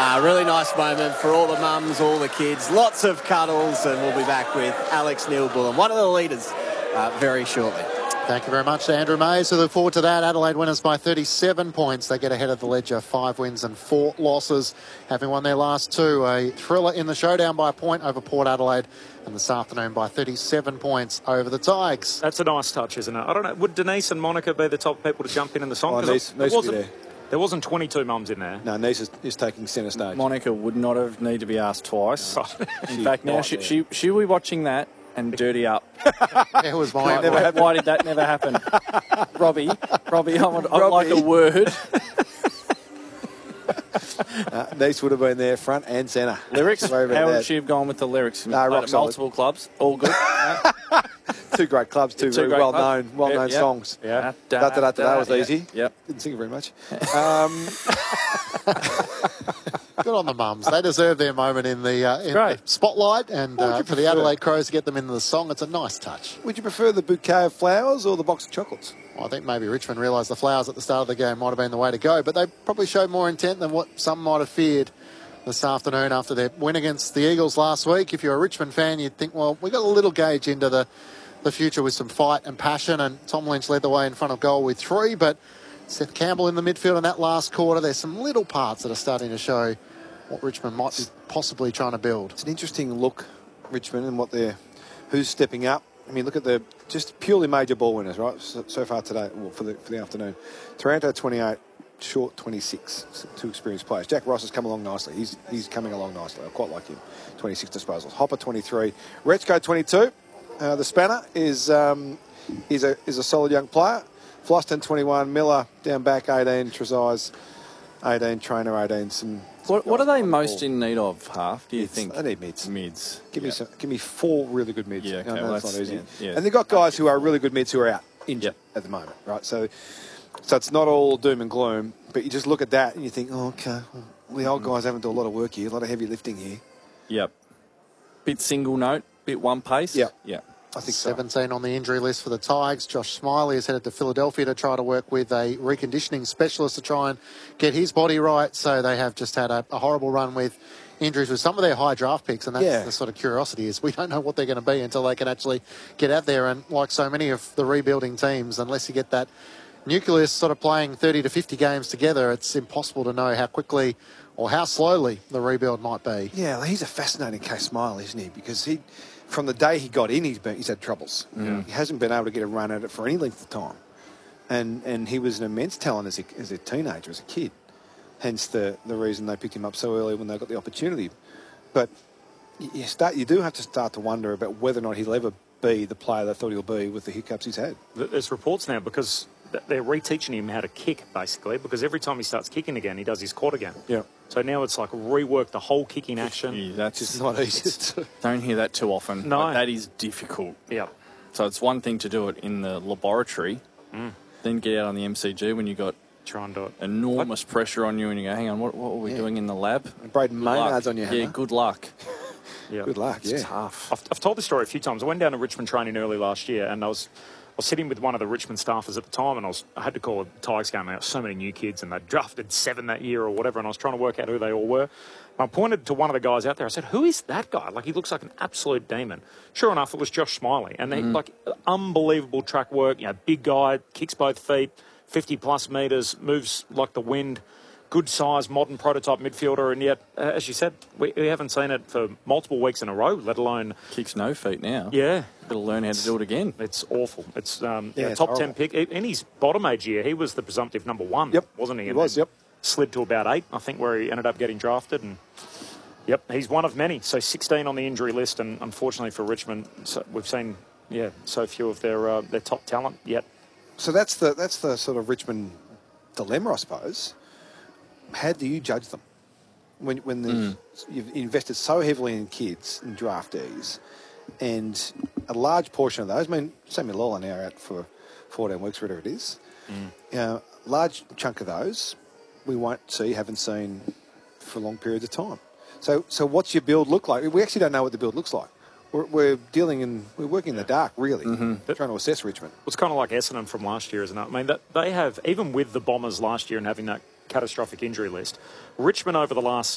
Really nice moment for all the mums, all the kids. Lots of cuddles, and we'll be back with Alex Neil-Bullen, one of the leaders, very shortly. Thank you very much to Andrew May. So look forward to that. Adelaide winners by 37 points. They get ahead of the ledger, 5 wins and 4 losses, having won their last 2. A thriller in the showdown by a point over Port Adelaide, and this afternoon by 37 points over the Tigers. That's a nice touch, isn't it? I don't know. Would Denise and Monica be the top people to jump in the song? Nice There wasn't 22 mums in there. No, Nice is taking centre stage. Monica would not have need to be asked twice. In fact, now she'll be watching that and dirty up. It was mine. Why did that never happen? Robbie, I'd like a word. Nice would have been there, front and centre. Lyrics? How would she have gone with the lyrics? Multiple clubs, all good. Two great clubs, two very well-known songs. Yeah. That was easy. Yep. Didn't sing it very much. Good on the mums. They deserve their moment in the spotlight, and for the Adelaide Crows to get them into the song, it's a nice touch. Would you prefer the bouquet of flowers or the box of chocolates? Well, I think maybe Richmond realised the flowers at the start of the game might have been the way to go, but they probably showed more intent than what some might have feared this afternoon after their win against the Eagles last week. If you're a Richmond fan, you'd think, well, we got a little gauge into the future with some fight and passion, and Tom Lynch led the way in front of goal with 3, but Seth Campbell in the midfield in that last quarter, there's some little parts that are starting to show what Richmond might be possibly trying to build. It's an interesting look, Richmond, and who's stepping up. I mean, look at the just purely major ball winners, right? So far today, for the afternoon. Taranto 28, Short 26, 2 experienced players. Jack Ross has come along nicely. He's coming along nicely. I quite like him. 26 disposals. Hopper 23, Rechko 22. The spanner is a solid young player. Floston 21, Miller down back 18, Trezise 18, Trainer 18. What are they most in need of, Half, do you think? They need mids. Mids. Give me 4 really good mids. Yeah, okay, that's not easy. Yeah. And they've got guys who are really good mids who are out injured at the moment, right? So it's not all doom and gloom, but you just look at that and you think, oh, okay, well, the old guys haven't done a lot of work here, a lot of heavy lifting here. Yep. Bit single note, bit one pace. Yep. Yeah. I think 17 on the injury list for the Tigers. Josh Smiley is headed to Philadelphia to try to work with a reconditioning specialist to try and get his body right. So they have just had a horrible run with injuries with some of their high draft picks, and that's the sort of curiosity is we don't know what they're going to be until they can actually get out there. And like so many of the rebuilding teams, unless you get that nucleus sort of playing 30 to 50 games together, it's impossible to know how quickly or how slowly the rebuild might be. Yeah, he's a fascinating case, Smiley, isn't he? Because from the day he got in, he's had troubles. Mm. He hasn't been able to get a run at it for any length of time. And he was an immense talent as a teenager, as a kid. Hence the reason they picked him up so early when they got the opportunity. But you do have to start to wonder about whether or not he'll ever be the player they thought he'll be with the hiccups he's had. There's reports now because they're reteaching him how to kick, basically, because every time he starts kicking again, he does his quad again. Yeah. So now it's like rework the whole kicking action. Yeah, that's just not easy. Don't hear that too often. No. But that is difficult. Yeah. So it's one thing to do it in the laboratory, then get out on the MCG when you got try and do it. Enormous pressure on you and you go, hang on, what were we doing in the lab? Braden Maynard's on your hammer. Yeah, good luck. Yeah. Good luck, It's tough. I've told this story a few times. I went down to Richmond training early last year, and I was sitting with one of the Richmond staffers at the time, and I had to call a Tigers game. There were so many new kids, and they drafted 7 that year or whatever, and I was trying to work out who they all were. And I pointed to one of the guys out there. I said, who is that guy? Like, he looks like an absolute demon. Sure enough, it was Josh Smiley. And he, unbelievable track work, big guy, kicks both feet, 50-plus metres, moves like the wind. Good size, modern prototype midfielder, and yet, as you said, we haven't seen it for multiple weeks in a row, let alone... Kicks no feet now. Yeah. Got to learn how to do it again. It's awful. It's it's top horrible. 10 pick. In his bottom age year, he was the presumptive number 1, wasn't he? He was, Slid to about 8, I think, where he ended up getting drafted, and... Yep, he's one of many. So 16 on the injury list, and unfortunately for Richmond, we've seen, so few of their top talent yet. So that's the sort of Richmond dilemma, I suppose. How do you judge them when you've invested so heavily in kids and draftees, and a large portion of those? I mean, Samuel Lawler now out for 14 weeks, whatever it is. Large chunk of those we haven't seen for long periods of time. So what's your build look like? We actually don't know what the build looks like. We're working in the dark, really, trying to assess Richmond. It's kind of like Essendon from last year, isn't it? I mean, they have, even with the Bombers last year and having that catastrophic injury list, Richmond over the last